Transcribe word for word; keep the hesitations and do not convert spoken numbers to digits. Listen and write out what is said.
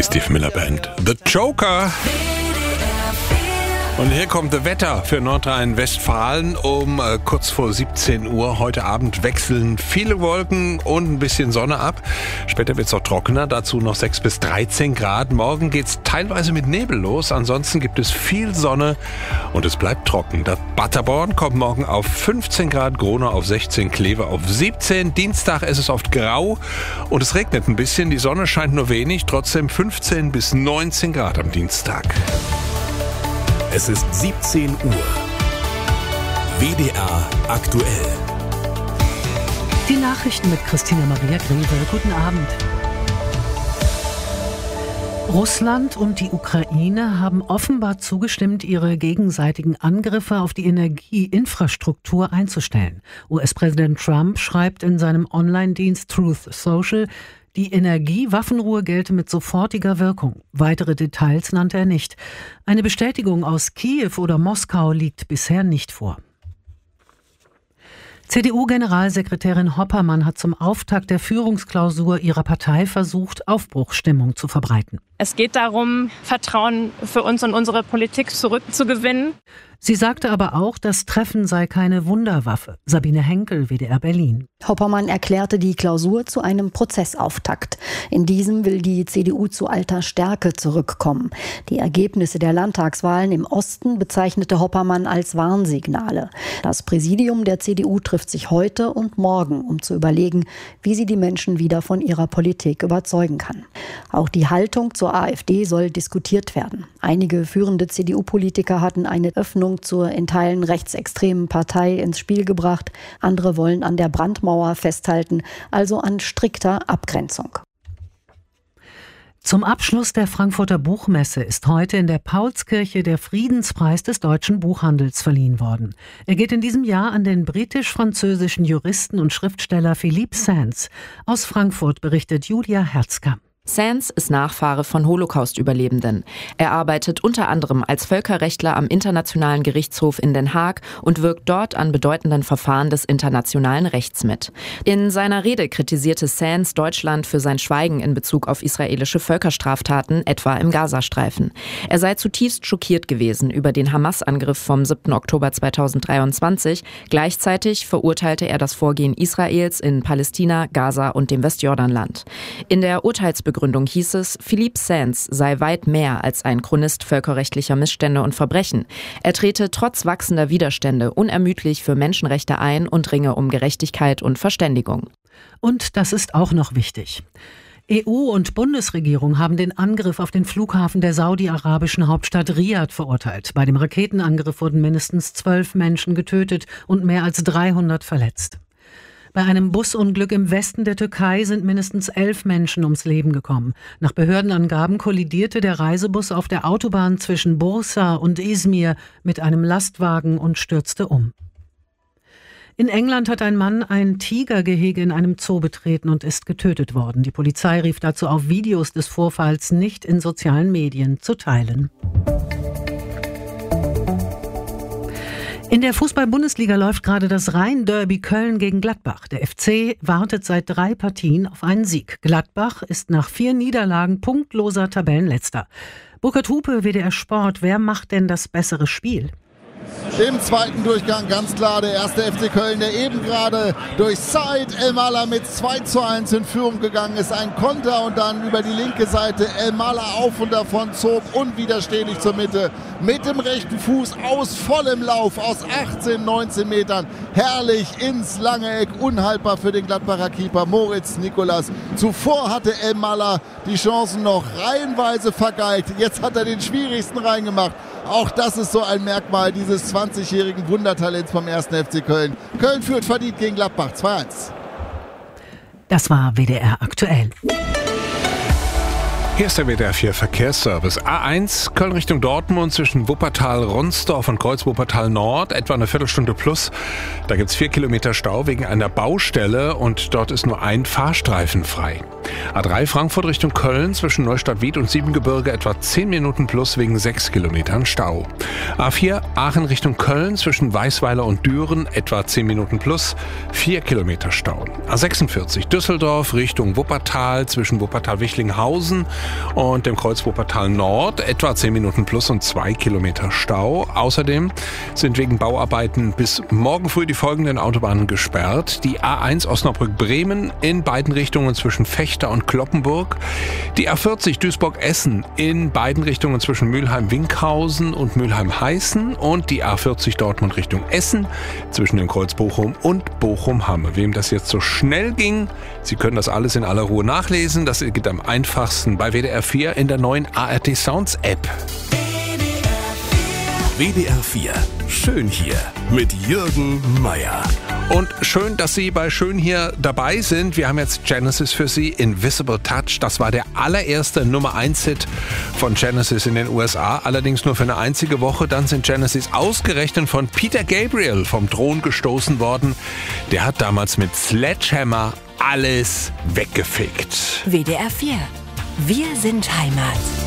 Die Steve Miller Band. The Joker. Und hier kommt das Wetter für Nordrhein-Westfalen um äh, kurz vor siebzehn Uhr. Heute Abend wechseln viele Wolken und ein bisschen Sonne ab. Später wird es auch trockener, dazu noch sechs bis dreizehn Grad. Morgen geht es teilweise mit Nebel los. Ansonsten gibt es viel Sonne und es bleibt trocken. Das Paderborn kommt morgen auf fünfzehn Grad, Gronau auf sechzehn, Kleve auf siebzehn. Dienstag ist es oft grau und es regnet ein bisschen. Die Sonne scheint nur wenig, trotzdem fünfzehn bis neunzehn Grad am Dienstag. Es ist siebzehn Uhr. W D R aktuell. Die Nachrichten mit Christina Maria Greve. Guten Abend. Russland und die Ukraine haben offenbar zugestimmt, ihre gegenseitigen Angriffe auf die Energieinfrastruktur einzustellen. U S-Präsident Trump schreibt in seinem Online-Dienst Truth Social, die Energiewaffenruhe gelte mit sofortiger Wirkung. Weitere Details nannte er nicht. Eine Bestätigung aus Kiew oder Moskau liegt bisher nicht vor. C D U-Generalsekretärin Hoppermann hat zum Auftakt der Führungsklausur ihrer Partei versucht, Aufbruchsstimmung zu verbreiten. Es geht darum, Vertrauen für uns und unsere Politik zurückzugewinnen. Sie sagte aber auch, das Treffen sei keine Wunderwaffe. Sabine Henkel, W D R Berlin. Hoppermann erklärte die Klausur zu einem Prozessauftakt. In diesem will die C D U zu alter Stärke zurückkommen. Die Ergebnisse der Landtagswahlen im Osten bezeichnete Hoppermann als Warnsignale. Das Präsidium der C D U trifft sich heute und morgen, um zu überlegen, wie sie die Menschen wieder von ihrer Politik überzeugen kann. Auch die Haltung zur AfD soll diskutiert werden. Einige führende C D U-Politiker hatten eine Öffnung zur in Teilen rechtsextremen Partei ins Spiel gebracht. Andere wollen an der Brandmauer festhalten, also an strikter Abgrenzung. Zum Abschluss der Frankfurter Buchmesse ist heute in der Paulskirche der Friedenspreis des deutschen Buchhandels verliehen worden. Er geht in diesem Jahr an den britisch-französischen Juristen und Schriftsteller Philippe Sands. Aus Frankfurt berichtet Julia Herzkamp. Sands ist Nachfahre von Holocaust-Überlebenden. Er arbeitet unter anderem als Völkerrechtler am Internationalen Gerichtshof in Den Haag und wirkt dort an bedeutenden Verfahren des internationalen Rechts mit. In seiner Rede kritisierte Sands Deutschland für sein Schweigen in Bezug auf israelische Völkerstraftaten, etwa im Gazastreifen. Er sei zutiefst schockiert gewesen über den Hamas-Angriff vom siebten Oktober zweitausenddreiundzwanzig. Gleichzeitig verurteilte er das Vorgehen Israels in Palästina, Gaza und dem Westjordanland. In der Urteilsbegründung Begründung hieß es, Philippe Sands sei weit mehr als ein Chronist völkerrechtlicher Missstände und Verbrechen. Er trete trotz wachsender Widerstände unermüdlich für Menschenrechte ein und ringe um Gerechtigkeit und Verständigung. Und das ist auch noch wichtig. E U und Bundesregierung haben den Angriff auf den Flughafen der saudi-arabischen Hauptstadt Riad verurteilt. Bei dem Raketenangriff wurden mindestens zwölf Menschen getötet und mehr als dreihundert verletzt. Bei einem Busunglück im Westen der Türkei sind mindestens elf Menschen ums Leben gekommen. Nach Behördenangaben kollidierte der Reisebus auf der Autobahn zwischen Bursa und Izmir mit einem Lastwagen und stürzte um. In England hat ein Mann ein Tigergehege in einem Zoo betreten und ist getötet worden. Die Polizei rief dazu auf, Videos des Vorfalls nicht in sozialen Medien zu teilen. In der Fußball-Bundesliga läuft gerade das Rhein-Derby Köln gegen Gladbach. Der F C wartet seit drei Partien auf einen Sieg. Gladbach ist nach vier Niederlagen punktloser Tabellenletzter. Burkhard Hupe, W D R Sport, wer macht denn das bessere Spiel? Im zweiten Durchgang ganz klar der erste F C Köln, der eben gerade durch Said Elmalah mit zwei zu eins in Führung gegangen ist. Ein Konter und dann über die linke Seite Elmalah auf und davon zog unwiderstehlich zur Mitte. Mit dem rechten Fuß aus vollem Lauf aus achtzehn, neunzehn Metern. Herrlich ins lange Eck, unhaltbar für den Gladbacher Keeper Moritz Nicolas. Zuvor hatte Elmalah die Chancen noch reihenweise vergeigt. Jetzt hat er den schwierigsten reingemacht. Auch das ist so ein Merkmal dieses zwanzigjährigen Wundertalents vom ersten F C Köln. Köln führt verdient gegen Gladbach zwei eins. Das war W D R aktuell. Hier ist der W D R vier Verkehrsservice. A eins, Köln Richtung Dortmund zwischen Wuppertal-Ronsdorf und Kreuz-Wuppertal-Nord, etwa eine Viertelstunde plus. Da gibt es vier Kilometer Stau wegen einer Baustelle und dort ist nur ein Fahrstreifen frei. A drei Frankfurt Richtung Köln zwischen Neustadt-Wied und Siebengebirge etwa zehn Minuten plus wegen sechs Kilometern Stau. A vier Aachen Richtung Köln zwischen Weißweiler und Düren etwa zehn Minuten plus, vier Kilometer Stau. A sechsundvierzig Düsseldorf Richtung Wuppertal zwischen Wuppertal-Wichlinghausen und dem Kreuz Wuppertal Nord etwa zehn Minuten plus und zwei Kilometer Stau. Außerdem sind wegen Bauarbeiten bis morgen früh die folgenden Autobahnen gesperrt. Die A eins Osnabrück-Bremen in beiden Richtungen zwischen Fechter und Kloppenburg. Die A vierzig Duisburg-Essen in beiden Richtungen zwischen Mülheim-Winkhausen und Mülheim-Heißen und die A vierzig Dortmund Richtung Essen zwischen dem Kreuz Bochum und Bochum-Hamme. Wem das jetzt so schnell ging, Sie können das alles in aller Ruhe nachlesen. Das geht am einfachsten bei W D R vier in der neuen A R T Sounds App. W D R vier. Schön hier mit Jürgen Meier. Und schön, dass Sie bei Schön hier dabei sind. Wir haben jetzt Genesis für Sie, Invisible Touch. Das war der allererste Nummer eins Hit von Genesis in den U S A. Allerdings nur für eine einzige Woche. Dann sind Genesis ausgerechnet von Peter Gabriel vom Thron gestoßen worden. Der hat damals mit Sledgehammer alles weggefegt. W D R vier. Wir sind Heimat.